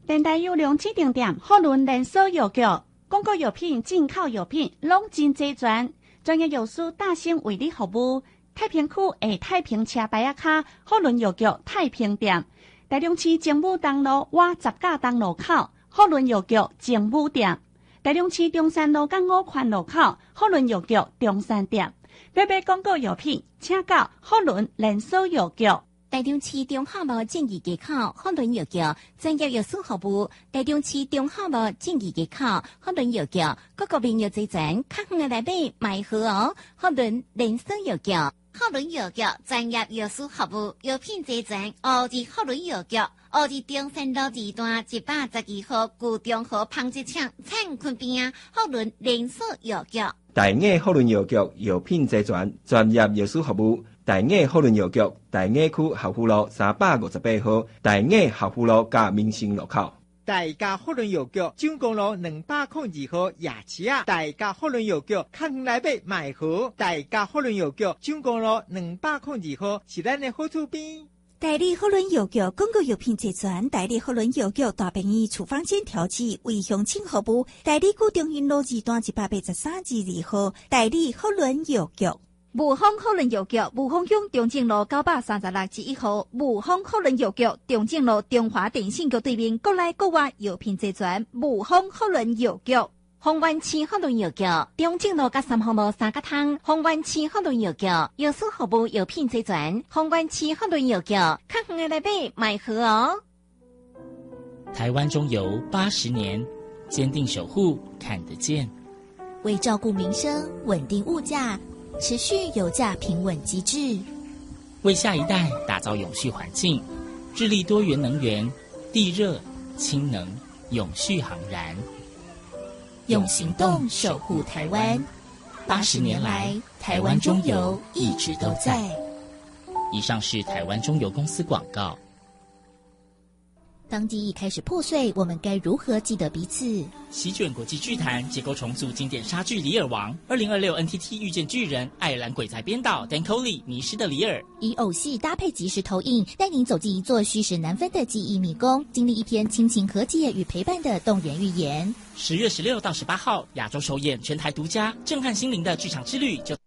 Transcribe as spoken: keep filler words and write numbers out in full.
电台有两指定点，好轮连锁药局，广告药品、进口药品拢真齐全，专业药师大兴为你服务。太平区下太平车牌仔卡，好轮药局太平店。台中市政府东路瓦十架东路口，好轮药局政府店。台中市中山路港五环路口，好轮药局中山店。要买广告药品，请到好轮连锁药局。 台中市中华路正义街口好轮药局专业药师服务。台中市中华路正义街口好轮药局各个面药齐全，较远的来买买好哦。好轮连锁药局，好轮药局专业药师服务，药品齐全。奥治好轮药局，奥治中山路二段一百十二号旧中和纺织厂灿坤边啊，好轮连锁药局。 大雅好轮药局药品齐全，专业药师服务。大雅好轮药局，大雅区校府路三百五十八号，大雅校府路加民生路口。 大家好轮药局，蔣公路两百零二号夜市啊！大家好轮药局，较远来买买好。大家好轮药局，蔣公路两百零二号是咱的好厝边。 代理好轮药局广告药品齐全，代理好轮药局大便宜处方间调剂为乡亲服务。代理区中心路二段一百八十三至二号，代理好轮药局。 雾峰好轮药局，雾峰乡中正路九百三十六至一号，雾峰好轮药局，中正路中华电信局对面，国内国外药品齐全。雾峰好轮药局， 丰原市好轮药局，中正路甲三号路三角汤。丰原市好轮药局，药师服务，药品齐全。丰原市好轮药局，较远的来买买好哦。 台湾中油八十年，坚定守护，看得见。 为照顾民生，稳定物价。持续油价平稳机制， 为下一代打造永续环境，致力多元能源、地热、氢能、永续航燃， 用行动守护台湾。八十年来，台湾中油一直都在。 以上是台湾中油公司广告。 当记忆开始破碎，我们该如何记得彼此？ 席卷国际剧坛，结构重组经典莎剧《李尔王》。二零二六 N T T 遇见巨人，爱尔兰鬼才编导 Dan Coley，迷失的李尔， 以偶戏搭配即时投影，带您走进一座虚实难分的记忆迷宫，经历一篇亲情和解与陪伴的动人寓言。 十月十六到十八号，亚洲首演，全台独家，震撼心灵的剧场之旅就。